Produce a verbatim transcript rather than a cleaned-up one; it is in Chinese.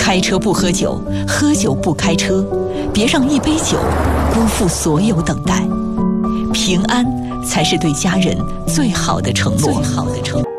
开车不喝酒，喝酒不开车，别让一杯酒辜负所有等待。平安才是对家人最好的承诺。最好的承诺。